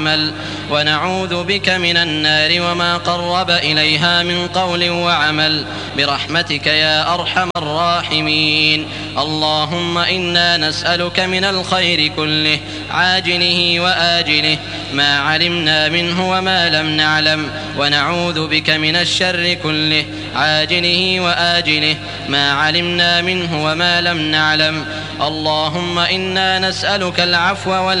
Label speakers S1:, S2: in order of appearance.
S1: ونعوذ بك من النار وما قرب إليها من قول وعمل برحمتك يا أرحم الراحمين. اللهم إنا نسألك من الخير كله عاجله وآجله ما علمنا منه وما لم نعلم، ونعوذ بك من الشر كله عاجله وآجله ما علمنا منه وما لم نعلم. اللهم إنا نسألك العفو